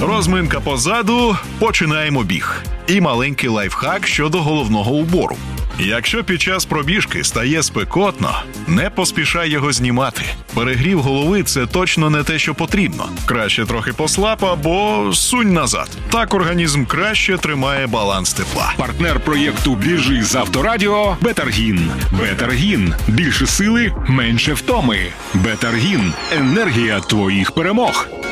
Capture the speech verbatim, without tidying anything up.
Розминка позаду, починаємо біг. І маленький лайфхак щодо головного убору. Якщо під час пробіжки стає спекотно, не поспішай його знімати. Перегрів голови – це точно не те, що потрібно. Краще трохи послаб або сунь назад. Так організм краще тримає баланс тепла. Партнер проєкту «Біжи» з Авторадіо – Бетаргін. Бетаргін. Більше сили, менше втоми. Бетаргін. Енергія твоїх перемог.